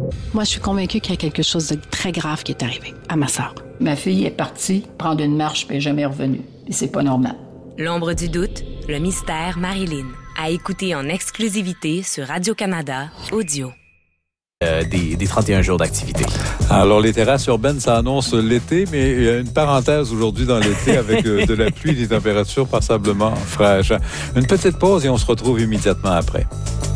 Moi, je suis convaincue qu'il y a quelque chose de très grave qui est arrivé à ma sœur. Ma fille est partie prendre une marche puis elle n'est jamais revenue. Et c'est pas normal. L'ombre du doute, le mystère Marilyn. À écouter en exclusivité sur Radio-Canada Audio. Des 31 jours d'activité. Alors, les terrasses urbaines, ça annonce l'été, mais il y a une parenthèse aujourd'hui dans l'été avec de la pluie et des températures passablement fraîches. Une petite pause et on se retrouve immédiatement après.